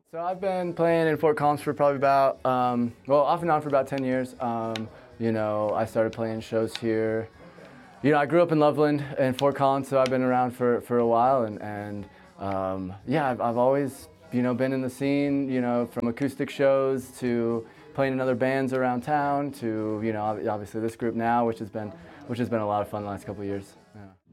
So I've been playing in Fort Collins for probably about, well, off and on for about 10 years. I started playing shows here. I grew up in Loveland and Fort Collins, so I've been around for a while, and I've always, been in the scene, from acoustic shows to playing in other bands around town to, obviously this group now, which has been a lot of fun the last couple of years. Yeah.